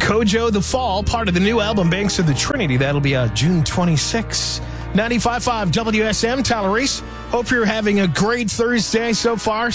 Kojo the Fall, part of the new album Banks of the Trinity. That'll be June 26th. 95.5 WSM, Tyler Reese. Hope you're having a great Thursday so far.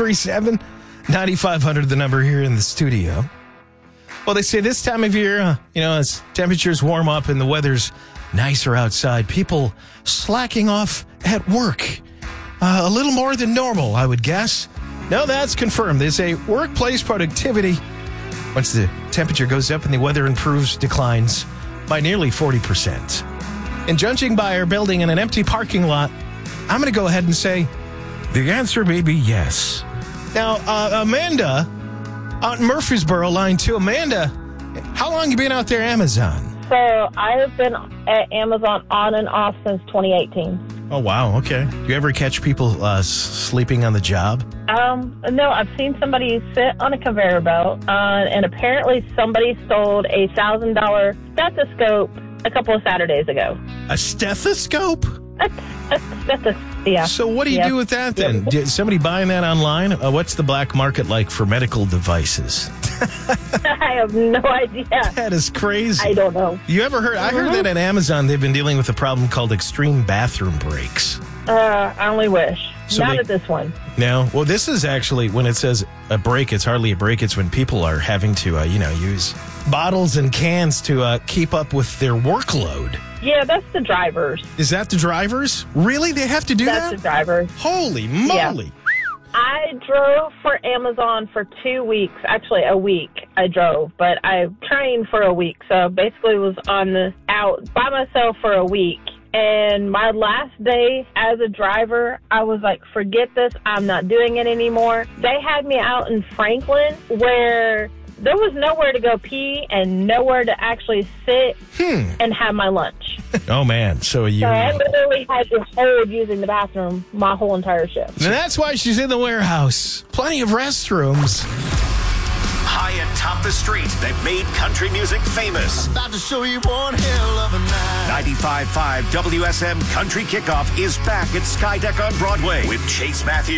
737-9500, the number here in the studio. Well, they say this time of year, as temperatures warm up and the weather's nicer outside, people slacking off at work a little more than normal, I would guess. No, that's confirmed. There's a workplace productivity, once the temperature goes up and the weather improves, declines by nearly 40%. And judging by our building in an empty parking lot, I'm going to go ahead and say the answer may be yes. Now, Amanda, out in Murfreesboro, line 2. Amanda, how long have you been out there, Amazon? So I have been at Amazon on and off since 2018. Oh, wow. Okay. Do you ever catch people sleeping on the job? No, I've seen somebody sit on a conveyor belt, and apparently somebody sold a $1,000 stethoscope a couple of Saturdays ago. A stethoscope? Yeah. So what do you do with that then? Did somebody buying that online? What's the black market like for medical devices? I have no idea. That is crazy. I don't know. You ever heard? I heard that at Amazon they've been dealing with a problem called extreme bathroom breaks. I only wish. So Not at this one. No. Well, this is actually, when it says a break, it's hardly a break. It's when people are having to, use bottles and cans to keep up with their workload. Yeah, that's the drivers. Is that the drivers? Really? They have to do that? That's the drivers. Holy moly. Yeah. I drove for Amazon for 2 weeks. Actually, a week I drove, but I trained for a week. So basically was out by myself for a week. And my last day as a driver, I was like, forget this. I'm not doing it anymore. They had me out in Franklin where there was nowhere to go pee and nowhere to actually sit and have my lunch. Oh, man. So I literally had to hold using the bathroom my whole entire shift. And that's why she's in the warehouse. Plenty of restrooms. High atop the street that made country music famous. About to show you one hell of a night. 95.5 WSM Country Kickoff is back at Skydeck on Broadway with Chase Matthews.